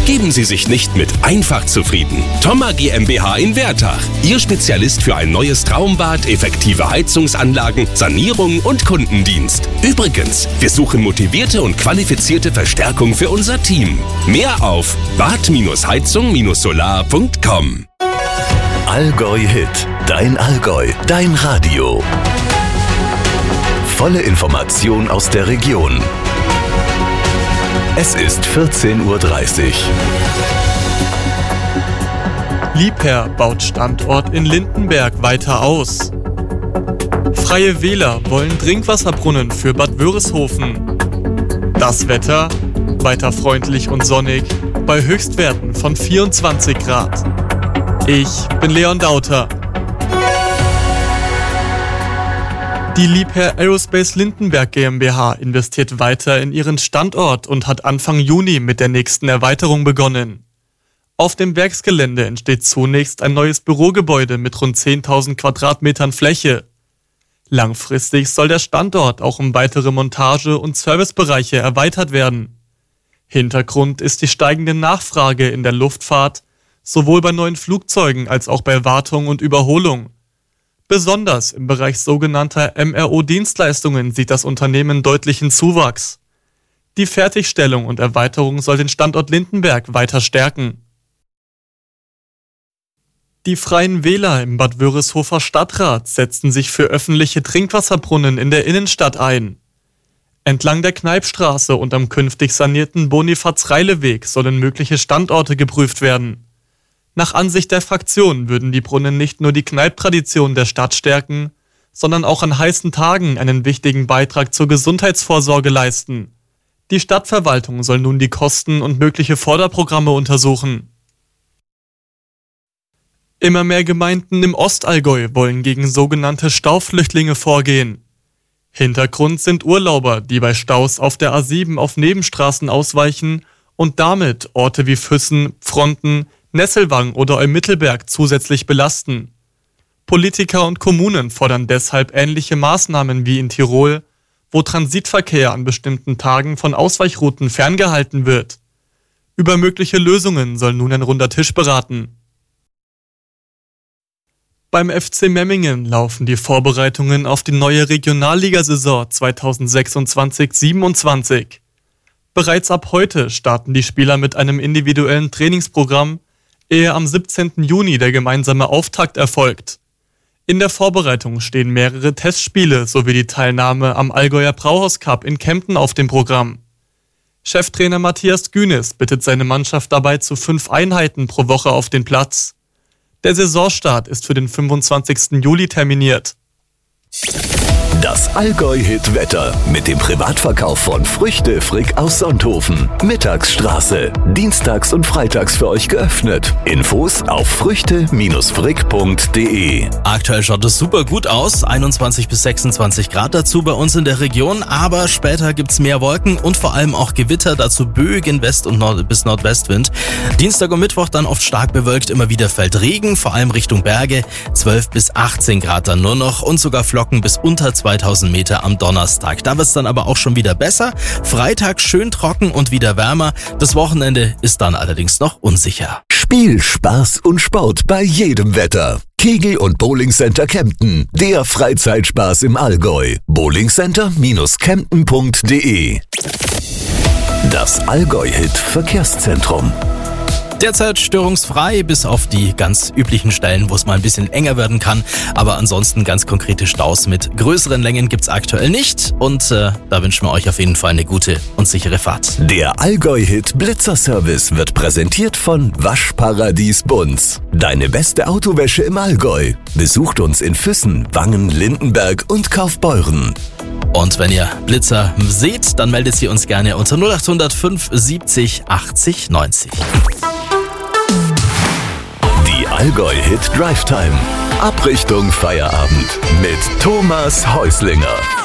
Geben Sie sich nicht mit einfach zufrieden. Thoma GmbH in Wertach. Ihr Spezialist für ein neues Traumbad, effektive Heizungsanlagen, Sanierung und Kundendienst. Übrigens, wir suchen motivierte und qualifizierte Verstärkung für unser Team. Mehr auf bad-heizung-solar.com. Allgäu Hit. Dein Allgäu. Dein Radio. Volle Information aus der Region. Es ist 14:30 Uhr. Liebherr baut Standort in Lindenberg weiter aus. Freie Wähler wollen Trinkwasserbrunnen für Bad Wörishofen. Das Wetter weiter freundlich und sonnig bei Höchstwerten von 24 Grad. Ich bin Leon Dauter. Die Liebherr Aerospace Lindenberg GmbH investiert weiter in ihren Standort und hat Anfang Juni mit der nächsten Erweiterung begonnen. Auf dem Werksgelände entsteht zunächst ein neues Bürogebäude mit rund 10.000 Quadratmetern Fläche. Langfristig soll der Standort auch um weitere Montage- und Servicebereiche erweitert werden. Hintergrund ist die steigende Nachfrage in der Luftfahrt, sowohl bei neuen Flugzeugen als auch bei Wartung und Überholung. Besonders im Bereich sogenannter MRO-Dienstleistungen sieht das Unternehmen deutlichen Zuwachs. Die Fertigstellung und Erweiterung soll den Standort Lindenberg weiter stärken. Die Freien Wähler im Bad Wörishofer Stadtrat setzten sich für öffentliche Trinkwasserbrunnen in der Innenstadt ein. Entlang der Kneipstraße und am künftig sanierten Bonifaz-Reile-Weg sollen mögliche Standorte geprüft werden. Nach Ansicht der Fraktion würden die Brunnen nicht nur die Kneipptradition der Stadt stärken, sondern auch an heißen Tagen einen wichtigen Beitrag zur Gesundheitsvorsorge leisten. Die Stadtverwaltung soll nun die Kosten und mögliche Förderprogramme untersuchen. Immer mehr Gemeinden im Ostallgäu wollen gegen sogenannte Stauflüchtlinge vorgehen. Hintergrund sind Urlauber, die bei Staus auf der A7 auf Nebenstraßen ausweichen und damit Orte wie Füssen, Pfronten, Nesselwang oder Eumittelberg zusätzlich belasten. Politiker und Kommunen fordern deshalb ähnliche Maßnahmen wie in Tirol, wo Transitverkehr an bestimmten Tagen von Ausweichrouten ferngehalten wird. Über mögliche Lösungen soll nun ein runder Tisch beraten. Beim FC Memmingen laufen die Vorbereitungen auf die neue Regionalligasaison 2026/27. Bereits ab heute starten die Spieler mit einem individuellen Trainingsprogramm, ehe am 17. Juni der gemeinsame Auftakt erfolgt. In der Vorbereitung stehen mehrere Testspiele sowie die Teilnahme am Allgäuer Brauhaus Cup in Kempten auf dem Programm. Cheftrainer Matthias Günes bittet seine Mannschaft dabei zu 5 Einheiten pro Woche auf den Platz. Der Saisonstart ist für den 25. Juli terminiert. Das Allgäu-Hit-Wetter mit dem Privatverkauf von Früchte Frick aus Sonthofen. Mittagsstraße. Dienstags und freitags für euch geöffnet. Infos auf früchte-frick.de. Aktuell schaut es super gut aus. 21 bis 26 Grad dazu bei uns in der Region. Aber später gibt's mehr Wolken und vor allem auch Gewitter. Dazu böigen West- und bis Nordwestwind. Dienstag und Mittwoch dann oft stark bewölkt. Immer wieder fällt Regen, vor allem Richtung Berge. 12 bis 18 Grad dann nur noch und sogar Flocken bis unter 2000 Meter am Donnerstag. Da wird es dann aber auch schon wieder besser. Freitag schön trocken und wieder wärmer. Das Wochenende ist dann allerdings noch unsicher. Spiel, Spaß und Sport bei jedem Wetter. Kegel- und Bowlingcenter Kempten. Der Freizeitspaß im Allgäu. bowlingcenter-kempten.de. Das Allgäu-Hit-Verkehrszentrum. Derzeit störungsfrei, bis auf die ganz üblichen Stellen, wo es mal ein bisschen enger werden kann. Aber ansonsten ganz konkrete Staus mit größeren Längen gibt's aktuell nicht. Und da wünschen wir euch auf jeden Fall eine gute und sichere Fahrt. Der Allgäu-Hit Blitzerservice wird präsentiert von Waschparadies Bunz. Deine beste Autowäsche im Allgäu. Besucht uns in Füssen, Wangen, Lindenberg und Kaufbeuren. Und wenn ihr Blitzer seht, dann meldet sie uns gerne unter 0800 570 80 90. Die Allgäu-Hit Drive Time. Abrichtung Feierabend mit Thomas Häuslinger.